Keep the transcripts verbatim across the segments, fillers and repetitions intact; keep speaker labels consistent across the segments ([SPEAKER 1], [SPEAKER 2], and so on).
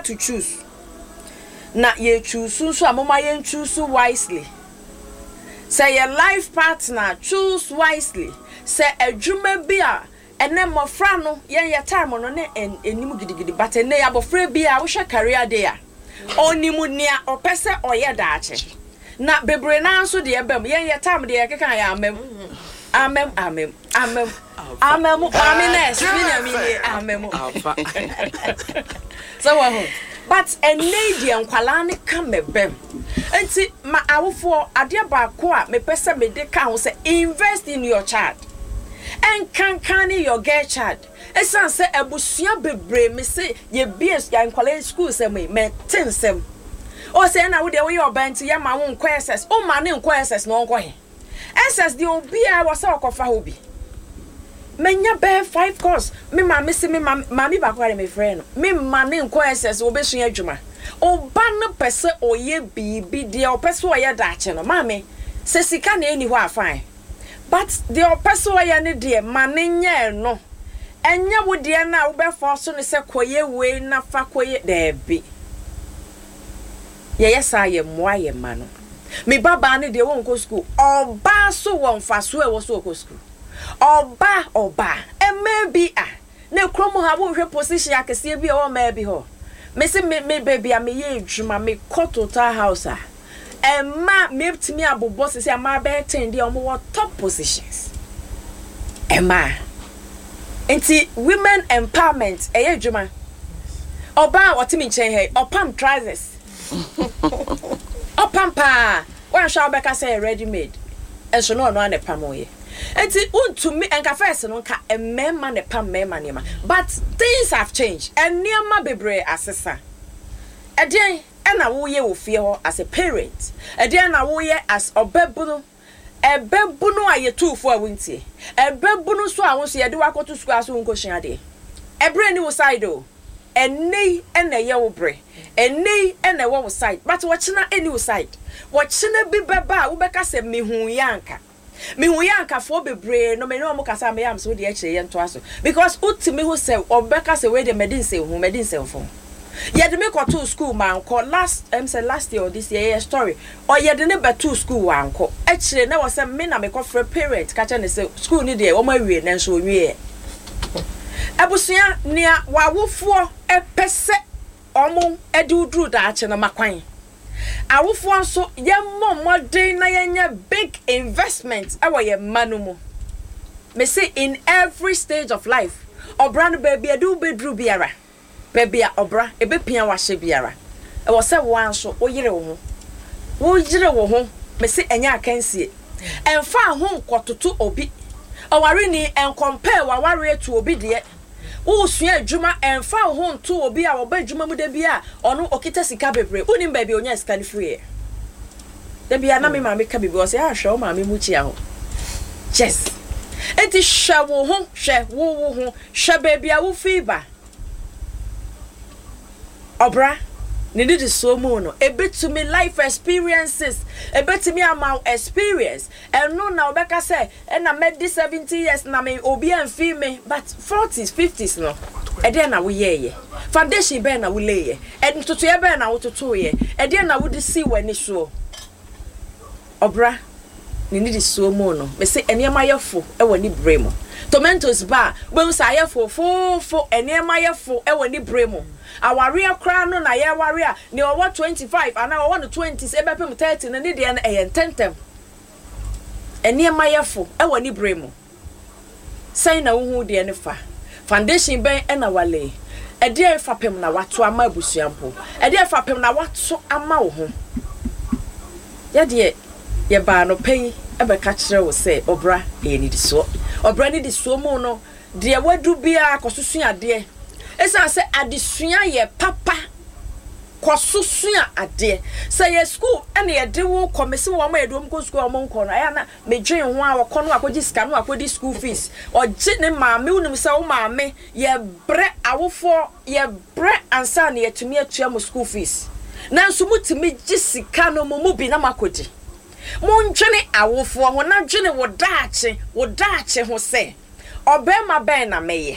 [SPEAKER 1] to choose. Na ye choose so amoma ye choose wisely. Say your life partner choose wisely. Say adwuma bi a ene mofra no ye ye time no ne enimu gidigidi but ene abofra bi a wo hwe career day a onimu nia opese oye daache. Na bebre na nso de ebam ye ye time de ye keka ya amem. Amem amem amem amem amines minamini amem. So what? But a lady and Qualani come a bem. And see, my hour for a dear barcoa, me pesa me de count say invest in your child. And can canny your gay child. A son say a busia be brave, me say ye beers yan college school say me, me ten sem. Or say now with the way your band to my own questions, oh my name questions no going. S S the old beer was all of a hobby. Menya bear five course. Me mammy see me mammy back where my friend. Me money inquires will be soon juma. O banner pesa or ye be be the peso ya dacheno. Mammy says he can't anywhere fine. But the peso ya need dear money no. And ya would dear now be forced to say quay way na fa quay there be. Yes, I am why man. Me baba ni de won go school. O ba so won fa so e wo so go school. Oba oba e maybe ah na kromo ha wo hwe position akese bi o maybe ho me se me me baby am ye adwuma me total house ah e ma me timi abobo se se ma be ten de omo top positions e ma enti women empowerment e ye adwuma oba wotimi chen he opam trousers opam pa wan sha obeka say ready made e so no no an pamoye. Enti untumi enka first no nka emema ne pam mema nema but things have changed and niema bebre asesa edien ena wo ye wo fie ho as a parent edien na wo ye as obebunu ebebunu ayetufu awuntie ebebunu so awon so ye de wakoto school aso nkohia de ebre ni wo side o eni ena ye wo bre eni ena wo side but wo china eni wo side wo china bi beba wo beka se mehu yanka me hu yanka fo bebre no me no mo kasa me am so de akire ye nto aso because utimi hu se obeka se we de medin se hu medin se fo ye de me ko to school man ko last em say last year or this year story or ye de ne be to school wan ko akire na wo se me na me ko free parent ka cha ne se school ni de wo ma wie na so wie abusua nia wawofo epese omo edi udru da ache na makwan awofo so ye momodin na ye big investment awo ye manumu me say in every stage of life obra no baby adu bedru biara baby a obra ebepia wa hye biara e wo se wan so wo yire wo ho wo yire wo ho me say enya akansie emfa ho nkototo obi aware ni en compare wa ware to obi de wo sua adwuma emfa ho nto obi a wo ba adwuma mu da bia ono okita sika bebre unim ba bia onya sika ni free da bia na me ma me ka bibi o se a hwe o ma me mu chia ho yes enti hwe wo ho hwe wo wo ho hwe ba bia wo fiba obra ni did so mo no e betumi life experiences e betumi amount experience and no na obeka say e na me di seventy years na me obi anfi me but forties fifties no e dey na wo ye foundation be na wo lay e ntoto ye be na wo toto ye e dey na wo di see wani so obra ni did so mo no me say enema yefo e wani bremo tomatoes ba we say yefo fo fo enema yefo e wani bremo aware kra no na ye ware a ne owo twenty-five ana owo no twenties e bepem thirty na ne de na e tentem ene mayefo e wani bremo sai na wo hu de ne fa foundation ben e na wale e de fa pem na wato ama abusuampo e de fa pem na wato ama wo ho ye de ye ba no pen e be ka kire wo se obra e ni di so obra ni di so mo no de wadu bia akosusu ade esa se adesua ye papa kwososua ade say ye school ene ye de wo komese wo ma edom ko school wo nko no aya na medwen ho a wo kono akogi sika no akodi school fees oje ne maame unim se wo maame ye bre awofo ye bre ansa na ye tumi atua mo school fees na nso mutimi gi sika no mo bi na makodi mo ntwene awofo ho na dwene wo daache wo daache ho se obema ben na meye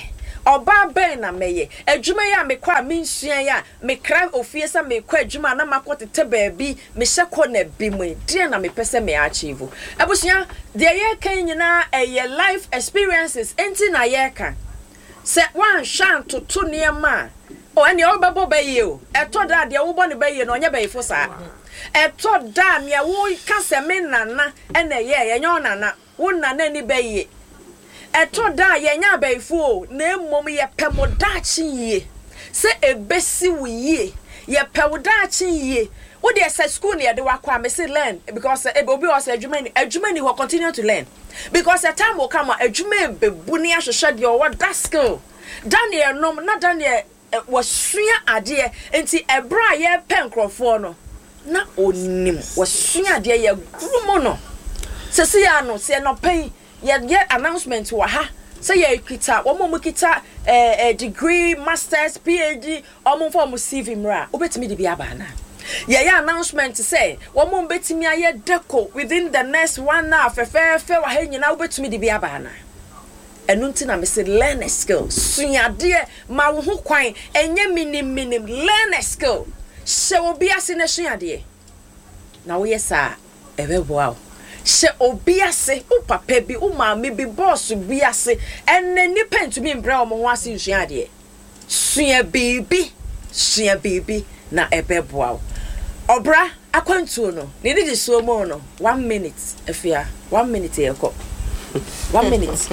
[SPEAKER 1] oba ben na meye adwuma ya me kwa me nsua ya me kra ofie sa me kwa adwuma na makotete baabi me hyekọ na bi mu de na me pese me achieve abusua de ye kan nyina eye life experiences enti na ye ka se wan hwan toto niema o ene obebo baye o eto da de wo bo ne baye no onye baye fo sa eto da me wo ka se me nana ene ye ye nyo nana wo nana ni baye eto da ye nya bayfo na emmom ye pemodachi yie se ebesi wo yie ye pemodachi yie wo de say school ne de wakwa me say learn because e obi o say adwuma ni adwuma ni ho continue to learn because the time will come adwuma bebu ni ahwehwe de o that skill Daniel nom na Daniel wasua ade enti ebra ye penkrofo no na onim wasua ade ye gurumo no se se ya no se no pen ye ye announcement wa ha say ye kita wo mo kita eh degree masters phd o mo for mo cv mra obetimi de bi aba na ye ye announcement say wo mo betimi aye deco within the next one hour fe fe fe wa ha nyina obetimi de bi aba na enu nti na me say learn a skill sunya de ma wo ho kwan enye minim minim learn a skill se obi ase na sunya de na wo yesa ebeboa she obi ase u papa bi u maame bi boss bi ase enne ni pentumi mbra omo ho ase nsuya de suya bibi suya bibi na ebeboa obra akwantuo no ne di so mo no one minute afia one minute yeko one minute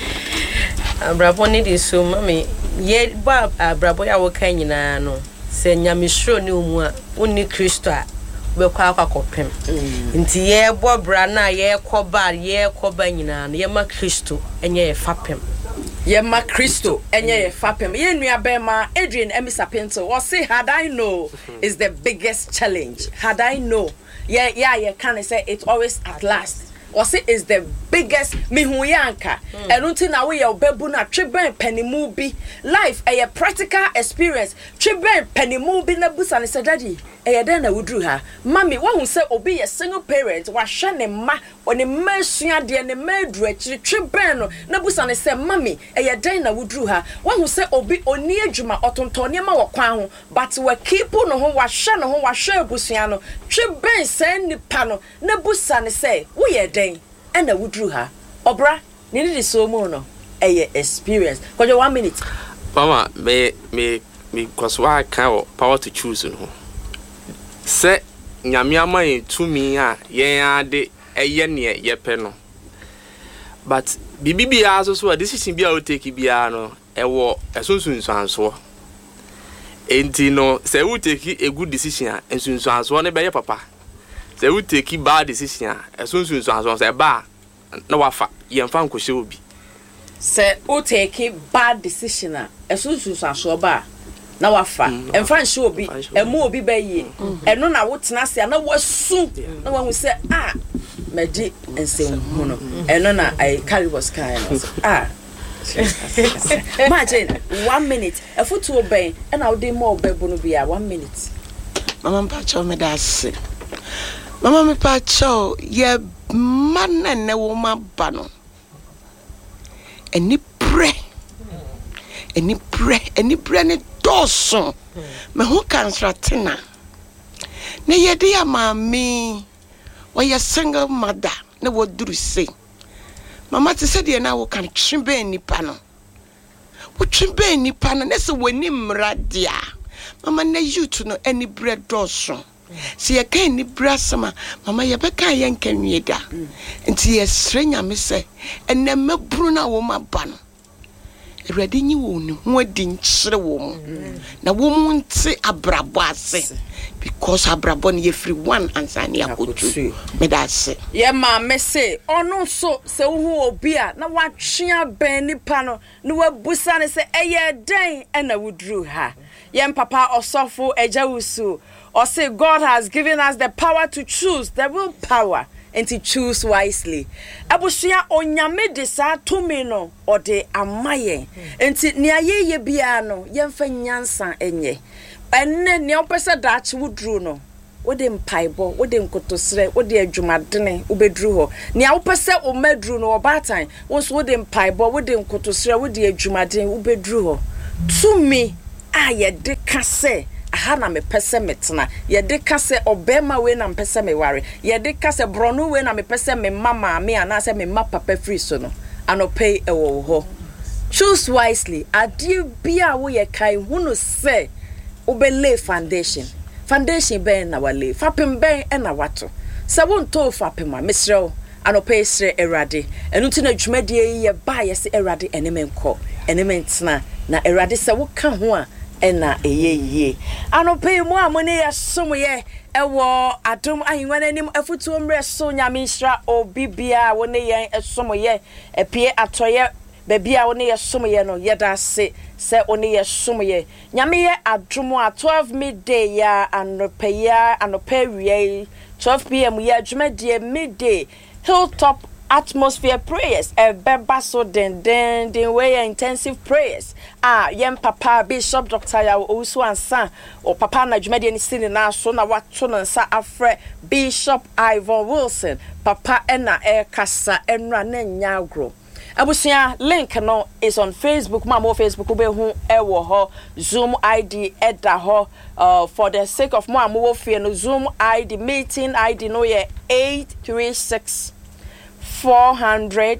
[SPEAKER 2] abrabo ne di so mami ye ba abrabo ya wo kan nyina no se nyamehro ne omu a onni Kristo a bekwa akakopem nti ye bobra na ye koba ye koba nyina na ye ma Kristo enye ye fapem
[SPEAKER 1] ye ma Kristo enye ye fapem ye nua be ma Adrian Emisapento was say had I know is the biggest challenge had I know yeah yeah you can say it always at last was it is the biggest mihuyanka enunti na we ye obebu na tweben panimu bi life a practical experience tweben panimu bi na busa ne sadadi e den na wudru ha mami wo hu se obi ye single parent wa hwe ne ma oni ma sua de ne ma dru akiri tweben no na busa ne se mami e den na wudru ha wo hu se obi oni adwuma otontone ma wo kwan ho but we keep no ho wa hwe no ho wa hwe abusua no tweben se nipa no na busa ne se wo ye den and a wudru ha obra needed so mo no a experience because one minute
[SPEAKER 3] mama me me me because why can power to choose no say nyame amaye tumi a yen ade eye ne ye pe no but bibibi aso so decision bia o take bia no e wo esunsun anso enti no say we take a good decision ensunsun anso ne be ye papa say we take bad decision esunsun anso say ba na wafa yemfa nkohye obi
[SPEAKER 1] say we take bad decision esunsun anso ba na wafa emfa nhye obi emu obi ba yi eno na wo tena se na wasu na wahu say ah medi ensem hu no eno na I carry was kind ah imagine one minute efutu oben and I dey more obebu no bia one minute
[SPEAKER 4] mama mpacho me da se mama me pacho ye manna ne wo ma ba no eni pre eni pre eni pre ne doso me ho kansratina ne ye de ya mami wo ye single mother ne wo duru se mama te said ye na wo kan twembe nipa no wo twembe nipa no ne se woni mradia mama na youth no any bread doso si ye kan ni brasama mama ye be kan ye nkanwie da nti ye srenya me se enne maburu na wo maba no erade nyi wo ni ho adi nkyere wo mu na wo mu nte abrabo ase because abrabo ne ye free one ansa ne akotu me da se
[SPEAKER 1] ye ma me se ono so se wo hu obi a na watwea ben nipa no na wabusa ne se eye den na wudru ha ye papa osofo ejawusu or say God has given us the power to choose, the will power, and to choose wisely. Abusia onyame de sa tumi no or de amaye. Enti ni aye ye bia no yemfa nyansa enye. Enne ne opesa dachi wudru no. wode mpaibo wode nkotosre wode adwumadene ubedru ho nea wopese o madru no obatan wo so wode mpaibo wode nkotosre wode adwumadene ubedru ho tumi a ye de kase aha na me pese metena ye de kase obema we na mpese me ware ye de kase brono we na me pese me mama me anase me ma papa free so no anope ewo ho. Choose wisely. Adi bia wo ye kai hunu se obele foundation. Foundation ben na wale. Fapem ben e na wato. Se won to fapem a mesrew anope sre erade. Enu ti na dwumadie ye ba ye se erade enemenko. Enementna na erade se wo ka ho a ena eyeye. Anope mu amone ye som ye ewo adom ahinwa nanim afutu mre so nyame hira obibia wo ne yen esom ye epie atoye Baby, I only a summer no yeda se se only a summer ye. Nyame adrumo at twelve midday ya and pay ya and pay twelve p m ya jumedie midday hilltop atmosphere prayers e beba so den den den way intensive prayers. Ah yem papa Bishop Doctor ya also ansa or papa na jumedie ni sini na so na wato no nsa afre Bishop Ivan Wilson papa ena e kasa enra na nya agro. Abusia link no is on Facebook. Mamo Facebook ube hu ewo ho Zoom I D eda ho uh, for the sake of mo amu fear no Zoom I D meeting I D no ye eight three six four hundred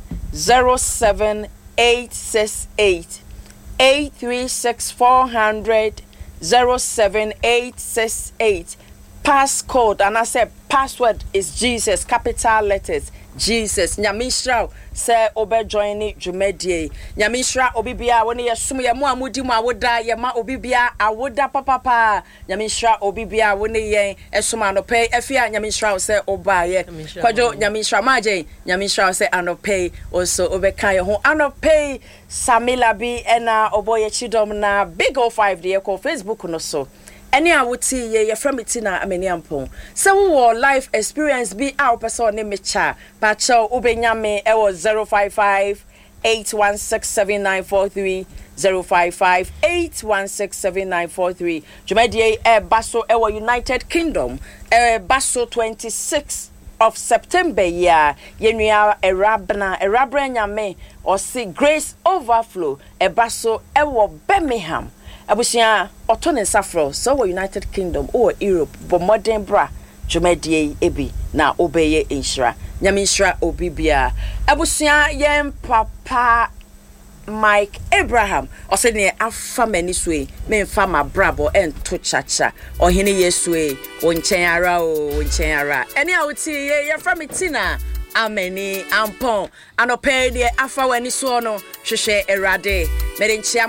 [SPEAKER 1] zero seven eight six eight eight three six four hundred zero seven eight six eight. Passcode and I said password is Jesus, capital letters Jesus. Nyamishra say obe join jumedie. Nyamishra obibia woni yesum ye mo amudi mo awoda ye ma obibia awoda papa pa. Nyamishra obibia woni yen esum anope afia nyamishra say oba ye. Kwajo nyamishra maje nyamishra say anope also obeka ye ho anope Samila bi ena oboye chidom na big oh five de ko Facebook no so. Any awuti ye ye from it na ameni ampon. Se wo life experience be our person ne mecha. Pa cho ubenyame e was zero five five eight one six seven nine four three zero five five eight one six seven nine four three. Jumedie e baso e wo United Kingdom e baso twenty-sixth of September ya yenua erabna erabra nyame or see grace overflow e baso e wo Birmingham. Abusia otone safro so we United Kingdom or Europe but modern bra jumedie ebi na obeye inshira nyame inshira obibia abusia yem papa Mike Abraham o se ne afa mani sue me mfa ma brabo ento chacha o hene yesue o nchen ara o nchen ara eni awuti ye ye from Tina ameni ampon anope de afa wani so no hwehwe erade me de